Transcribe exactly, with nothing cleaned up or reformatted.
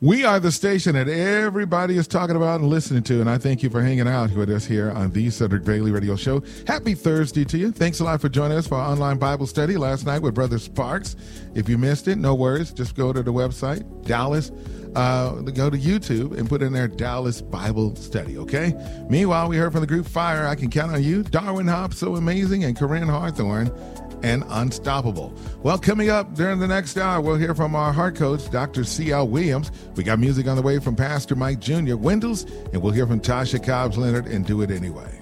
We are the station that everybody is talking about and listening to, and I thank you for hanging out with us here on the Cedric Bailey Radio Show. Happy Thursday to you. Thanks a lot for joining us for our online Bible study last night with Brother Sparks. If you missed it, no worries. Just go to the website, Dallas. Uh, go to YouTube and put in there Dallas Bible Study, okay? Meanwhile, we heard from the group Fire, I Can Count on You, Darwin Hobbs, So Amazing, and Corinne Hawthorne, and Unstoppable. Well, coming up during the next hour, we'll hear from our heart coach, Doctor C L Williams. We got music on the way from Pastor Mike Junior Wendell's, and we'll hear from Tasha Cobbs Leonard and Do It Anyway.